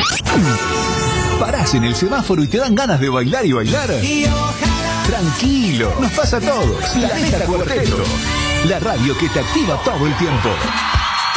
Parás en el semáforo y te dan ganas de bailar y bailar. Tranquilo, nos pasa a todos. La Neta Cuarteto, la radio que te activa todo el tiempo.